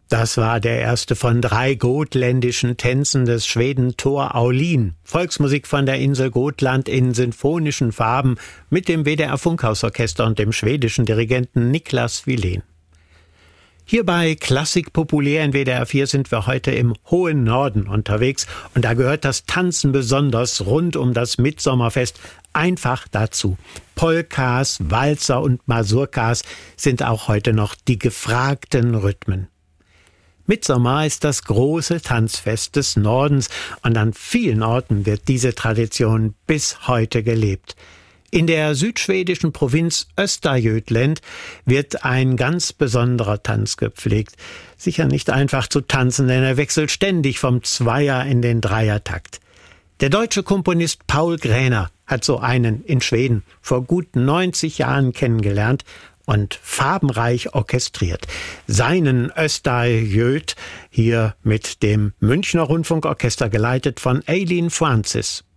Das war der erste von 3 gotländischen Tänzen des Schweden Tor Aulin. Volksmusik von der Insel Gotland in sinfonischen Farben mit dem WDR Funkhausorchester und dem schwedischen Dirigenten Niklas Wilén. Hier bei Klassik populär in WDR 4 sind wir heute im hohen Norden unterwegs und da gehört das Tanzen besonders rund um das Mitsommerfest einfach dazu. Polkas, Walzer und Mazurkas sind auch heute noch die gefragten Rhythmen. Mitsommer ist das große Tanzfest des Nordens und an vielen Orten wird diese Tradition bis heute gelebt. In der südschwedischen Provinz Östergötland wird ein ganz besonderer Tanz gepflegt. Sicher nicht einfach zu tanzen, denn er wechselt ständig vom Zweier in den Dreiertakt. Der deutsche Komponist Paul Gräner hat so einen in Schweden vor gut 90 Jahren kennengelernt und farbenreich orchestriert. Seinen Östergöt hier mit dem Münchner Rundfunkorchester geleitet von Eileen Francis.